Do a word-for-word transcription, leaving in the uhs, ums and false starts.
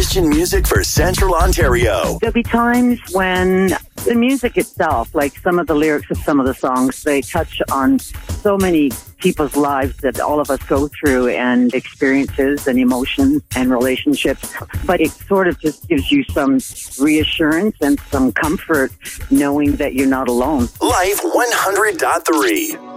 Christian music for Central Ontario. There'll be times when the music itself, like some of the lyrics of some of the songs, they touch on so many people's lives that all of us go through, and experiences and emotions and relationships. But it sort of just gives you some reassurance and some comfort knowing that you're not alone. Life one hundred point three.